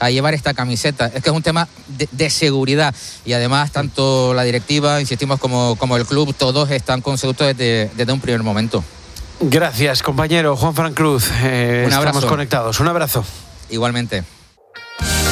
a llevar esta camiseta. Es que es un tema de seguridad, y además tanto la directiva, insistimos, como el club, todos están con Seducto desde un primer momento. Gracias, compañero Juanfran Cruz. Un abrazo. Estamos conectados. Un abrazo. Igualmente.